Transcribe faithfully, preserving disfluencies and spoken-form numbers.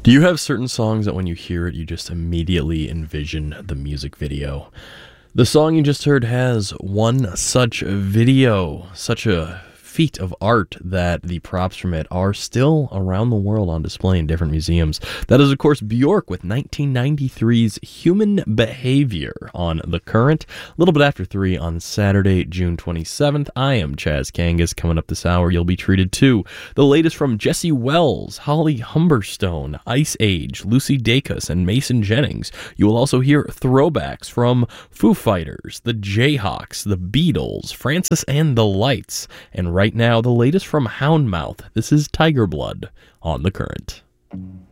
Do you have certain songs that when you hear it, you just immediately envision the music video? The song you just heard has one such video, such a feat of art that the props from it are still around the world on display in different museums. That is, of course, Bjork with nineteen ninety-three's Human Behavior on The Current, a little bit after three on Saturday, June twenty-seventh. I am Chaz Kangas. Coming up this hour, you'll be treated to the latest from Jesse Wells, Holly Humberstone, Ice Age, Lucy Dacus, and Mason Jennings. You will also hear throwbacks from Foo Fighters, the Jayhawks, the Beatles, Francis and the Lights, and right now, the latest from Houndmouth. This is Tiger Blood on The Current.